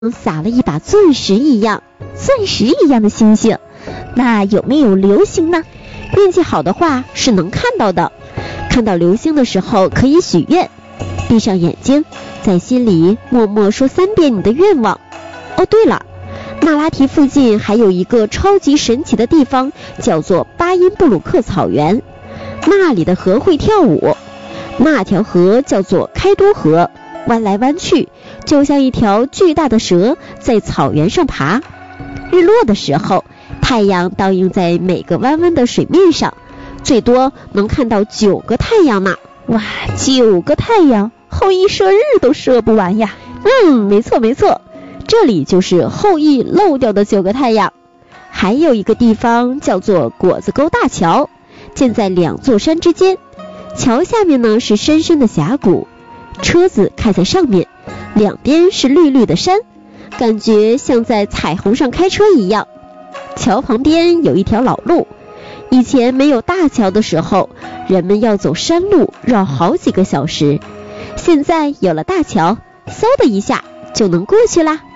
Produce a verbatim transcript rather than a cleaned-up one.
撒了一把钻石一样钻石一样的星星。那有没有流星呢？ 运气好的话是能看到的。看到流星的时候可以许愿，闭上眼睛，在心里默默说三遍你的愿望。哦对了，那拉提附近还有一个超级神奇的地方，叫做巴音布鲁克草原。那里的河会跳舞，那条河叫做开多河，弯来弯去，就像一条巨大的蛇在草原上爬。日落的时候，太阳倒映在每个弯弯的水面上，最多能看到九个太阳呢。 哇，九个太阳，后羿射日都射不完呀。 嗯，没错没错，这里就是后羿漏掉的九个太阳。还有一个地方叫做果子沟大桥，建在两座山之间，桥下面呢是深深的峡谷，车子开在上面，两边是绿绿的山，感觉像在彩虹上开车一样。桥旁边有一条老路，以前没有大桥的时候，人们要走山路绕好几个小时，现在有了大桥，嗖的一下就能过去啦。